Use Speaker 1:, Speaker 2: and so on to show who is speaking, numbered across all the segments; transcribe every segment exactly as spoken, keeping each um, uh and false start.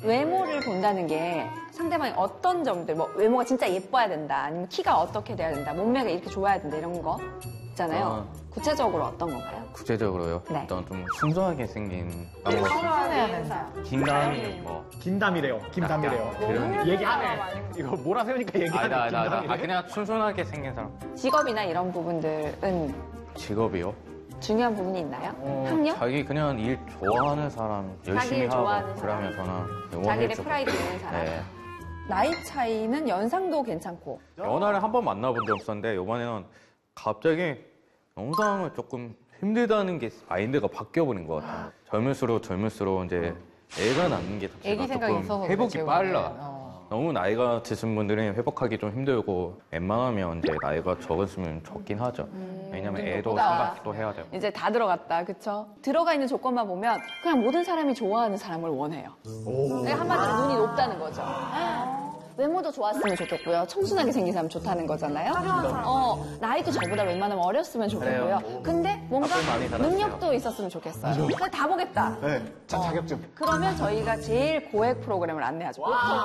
Speaker 1: 외모를 본다는 게 상대방이 어떤 점들, 뭐 외모가 진짜 예뻐야 된다, 아니면 키가 어떻게 돼야 된다, 몸매가 이렇게 좋아야 된다 이런 거 있잖아요. 아, 구체적으로 어떤 건가요?
Speaker 2: 구체적으로요?
Speaker 1: 네.
Speaker 2: 일단 좀 순수하게 생긴
Speaker 3: 네, 순수해야 된다.
Speaker 2: 긴담이 뭐
Speaker 4: 긴담이래요. 김담이래요.
Speaker 2: 그런
Speaker 4: 얘기하네. 이거 몰아세우니까 얘기하네.
Speaker 2: 아니다, 아니다, 아니다. 아, 그냥 순순하게 생긴 사람.
Speaker 1: 직업이나 이런 부분들은
Speaker 2: 직업이요?
Speaker 1: 중요한 부분이 있나요?
Speaker 2: 어,
Speaker 1: 학력?
Speaker 2: 자기 그냥 일 좋아하는 사람 열심히
Speaker 1: 자기를
Speaker 2: 하고
Speaker 1: 좋아하는
Speaker 2: 그러면
Speaker 1: 사람.
Speaker 2: 저는
Speaker 1: 자기의
Speaker 2: 응원해주고.
Speaker 1: 프라이드 있는 사람.
Speaker 2: 네.
Speaker 1: 나이 차이는 연상도 괜찮고.
Speaker 2: 연하를 한 번 만나본 적 없었는데 이번에는 갑자기 영상을 조금 힘들다는 게 마인드가 바뀌어버린 것 같아요. 젊을수록 젊을수록 이제 애가 낳는 게
Speaker 3: 애기 생각이
Speaker 2: 조금
Speaker 3: 있어서
Speaker 2: 회복이
Speaker 3: 그렇지,
Speaker 2: 빨라.
Speaker 3: 어.
Speaker 2: 너무 나이가 드신 분들은 회복하기 좀 힘들고 웬만하면 이제 나이가 적으시면 적긴 하죠.
Speaker 1: 음,
Speaker 2: 왜냐면 애도
Speaker 1: 그렇구나.
Speaker 2: 생각도 해야 되고.
Speaker 1: 이제 다 들어갔다, 그쵸? 들어가 있는 조건만 보면 그냥 모든 사람이 좋아하는 사람을 원해요. 그러니까 한마디로 눈이 높다는 거죠. 외모도 좋았으면 좋겠고요. 청순하게 생긴 사람 좋다는 거잖아요. 어, 나이도 저보다 웬만하면 어렸으면 좋겠고요.
Speaker 2: 그래요.
Speaker 1: 근데 뭔가
Speaker 2: 답을 많이 달았어요.
Speaker 1: 능력도 있었으면 좋겠어요. 그냥 다 보겠다.
Speaker 4: 네. 자, 자격증.
Speaker 1: 그러면 저희가 제일 고액 프로그램을 안내하죠.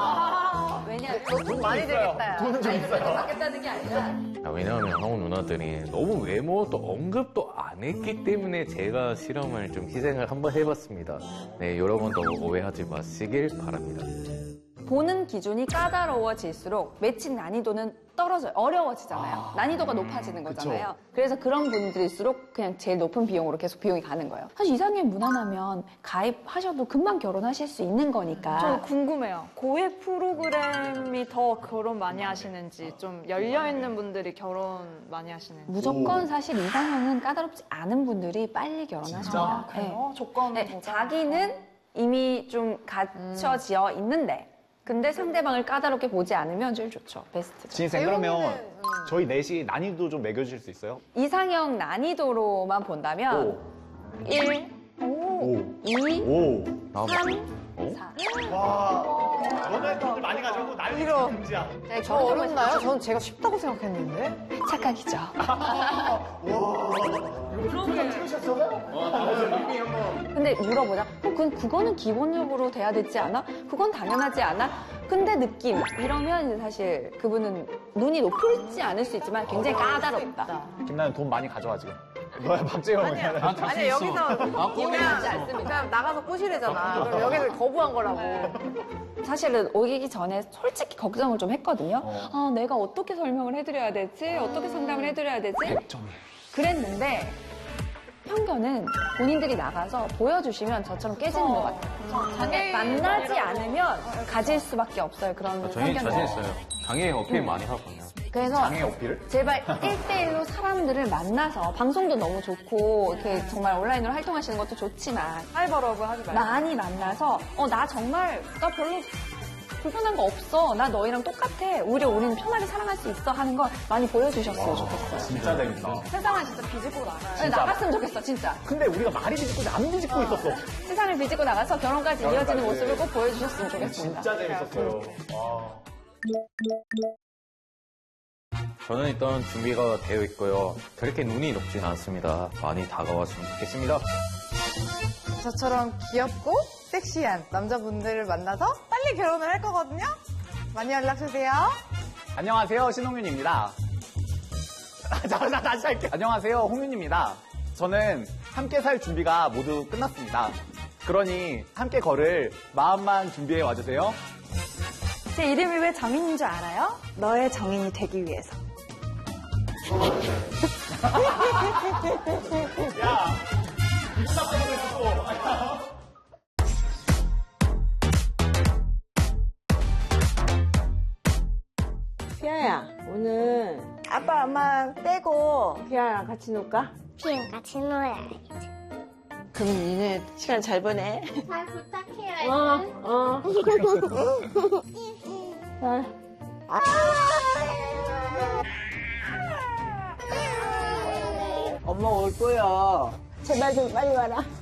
Speaker 1: 왜냐하면
Speaker 3: 돈 많이 들겠다.
Speaker 4: 돈은 좀 있어요.
Speaker 1: 받겠다는 게 아니라
Speaker 2: 아, 왜냐하면 한국 누나들이 너무 외모도 언급도 안 했기 때문에 제가 실험을 좀 희생을 한번 해봤습니다. 네, 여러분도 오해하지 마시길 바랍니다.
Speaker 1: 보는 기준이 까다로워질수록 매칭 난이도는 떨어져요. 어려워지잖아요.
Speaker 4: 아,
Speaker 1: 난이도가 높아지는 거잖아요. 그래서 그런 분들일수록 그냥 제일 높은 비용으로 계속 비용이 가는 거예요. 사실 이상형이 무난하면 가입하셔도 금방 결혼하실 수 있는 거니까.
Speaker 5: 저 궁금해요. 고액 프로그램이 더 결혼 많이 하시는지, 좀 열려있는 분들이 결혼 많이 하시는지.
Speaker 1: 무조건 사실 이상형은 까다롭지 않은 분들이 빨리 결혼하십니다.
Speaker 5: 그래요? 조건은
Speaker 1: 네. 네, 자기는 이미 좀 갖춰져 있는데 근데 상대방을 까다롭게 보지 않으면 제일 좋죠. 베스트죠.
Speaker 4: 진생 그러면 저희 넷이 난이도 좀 매겨주실 수 있어요?
Speaker 1: 이상형 난이도로만 본다면 일,
Speaker 4: 오.
Speaker 1: 이,
Speaker 4: 오.
Speaker 1: 삼,
Speaker 2: 어?
Speaker 1: 사.
Speaker 4: 와. 너네 돈을 많이 가져오고 난리 금지야.
Speaker 1: 네,
Speaker 3: 저 어렵나요? 저는 제가 쉽다고 생각했는데.
Speaker 1: 착각이죠. 근데 물어보자. 어, 그, 그거는 기본적으로 돼야 되지 않아? 그건 당연하지 않아? 근데 느낌 이러면 이제 사실 그분은 눈이 높지 않을 수 있지만 굉장히 까다롭다.
Speaker 4: 김나연 돈 많이 가져와 지금. 너야 박재영.
Speaker 3: 아니야, 아니야 여기서
Speaker 1: 고민하지 않습니다.
Speaker 3: 그냥 나가서 꼬시래잖아. 그럼 여기서 거부한 거라고.
Speaker 1: 사실은 오기 전에 솔직히 걱정을 좀 했거든요. 아, 내가 어떻게 설명을 해드려야 되지? 어떻게 상담을 해드려야 되지? 그랬는데 편견은 본인들이 나가서 보여주시면 저처럼 깨지는 것 같아요. 장애 만나지 않으면 가질 수밖에 없어요. 그런
Speaker 2: 아, 저희
Speaker 1: 편견들.
Speaker 2: 자신 있어요. 장애 어필 많이 하거든요.
Speaker 1: 그래서
Speaker 4: 장애 어필을?
Speaker 1: 제발 일 대일로 사람들을 만나서 방송도 너무 좋고 이렇게 정말 온라인으로 활동하시는 것도 좋지만
Speaker 5: 하이버러브 하지 말고.
Speaker 1: 많이 만나서 어, 나 정말 나 별로 불편한 거 없어. 나 너희랑 똑같아. 오히려 우리는 편하게 사랑할 수 있어 하는 걸 많이 보여주셨으면 좋겠어요.
Speaker 4: 진짜 재밌다.
Speaker 5: 세상을 진짜 비집고 나가요.
Speaker 1: 나갔으면 좋겠어, 진짜.
Speaker 4: 근데 우리가 말이 비집고 안 비집고 있었어.
Speaker 1: 세상을 비집고 나가서 결혼까지 이어지는 모습을 꼭 보여주셨으면 좋겠습니다.
Speaker 4: 진짜 재밌었어요. 와.
Speaker 2: 저는 일단 준비가 되어 있고요. 그렇게 눈이 높진 않습니다. 많이 다가왔으면 좋겠습니다.
Speaker 3: 저처럼 귀엽고 섹시한 남자분들을 만나서 빨리 결혼을 할 거거든요. 많이 연락주세요.
Speaker 4: 안녕하세요, 신홍윤입니다. 잠깐만, 다시 할게요. 안녕하세요, 홍윤입니다. 저는 함께 살 준비가 모두 끝났습니다. 그러니 함께 걸을 마음만 준비해 와주세요.
Speaker 5: 제 이름이 왜 정인인 줄 알아요? 너의 정인이 되기 위해서.
Speaker 4: 야!
Speaker 6: 피아야, 오늘 아빠, 엄마 빼고 피아랑 같이 놀까?
Speaker 7: 피랑 같이 놀아야지.
Speaker 6: 그럼 니네 시간 잘 보내.
Speaker 7: 잘 부탁해요.
Speaker 6: 어, 어. 아. 엄마 올 거야. 제발 좀 빨리 와라.